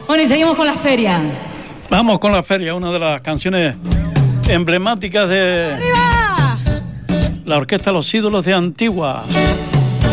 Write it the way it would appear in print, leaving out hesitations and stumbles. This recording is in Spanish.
Bueno, y seguimos con la feria. Vamos con la feria, una de las canciones emblemáticas de ¡Arriba! la orquesta Los Ídolos de Antigua.